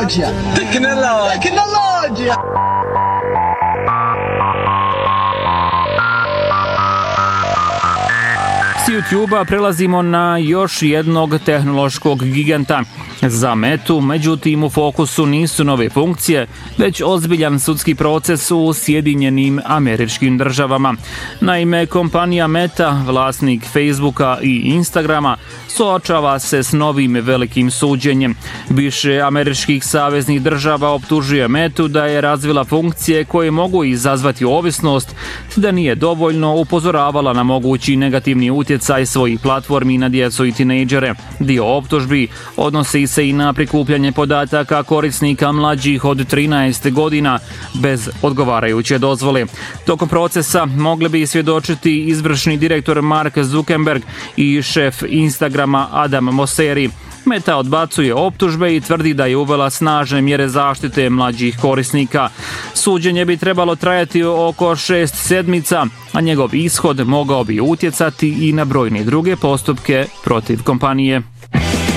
Tecnologia! S YouTube-a prelazimo na još jednog tehnološkog giganta. Za Metu, međutim, u fokusu nisu nove funkcije, već ozbiljan sudski proces u Sjedinjenim Američkim Državama. Naime, kompanija Meta, vlasnik Facebooka i Instagrama, suočava se s novim velikim suđenjem. Više američkih saveznih država optužuje Metu da je razvila funkcije koje mogu izazvati ovisnost, da nije dovoljno upozoravala na mogući negativni utjecaj svojih platformi na djecu i tinejdžere. Dio optužbi odnosi se i na prikupljanje podataka korisnika mlađih od 13 godina bez odgovarajuće dozvole. Tokom procesa mogli bi svjedočiti izvršni direktor Mark Zuckerberg i šef Instagrama Adam Mosseri. Meta odbacuje optužbe i tvrdi da je uvela snažne mjere zaštite mlađih korisnika. Suđenje bi trebalo trajati oko 6 sedmica, a njegov ishod mogao bi utjecati i na brojne druge postupke protiv kompanije.